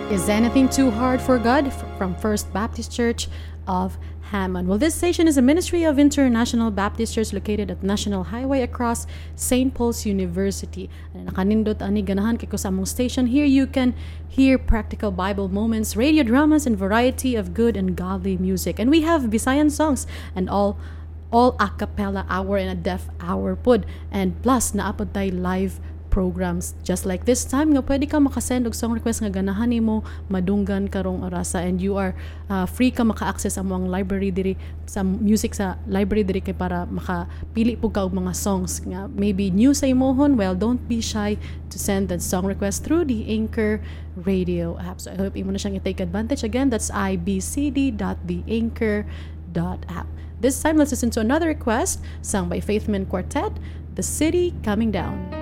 Is Anything Too Hard for God from First Baptist Church of Hammond. Well, this station is a ministry of International Baptist Church located at National Highway across St. Paul's University. Nakanindot ani ganahan kay ko sa among station. Here you can hear practical Bible moments, radio dramas, and variety of good and godly music. And we have Visayan songs and all a cappella hour and a deaf hour pod. And plus, naapod tayo live programs just like this time nga pwede ka makasend og song request nga ganahan nimo madunggan karong orasa, and you are free ka maka-access among library diri sa music sa library diri kay para makapili po ka og mga songs nga maybe new sa imohon. Well, don't be shy to send that song request through the Anchor radio app. So I hope imo na siyang i-take advantage. Again, that's ibcd.theanchor.app. This time, let's listen to another request sung by Faithman Quartet, The City Coming Down.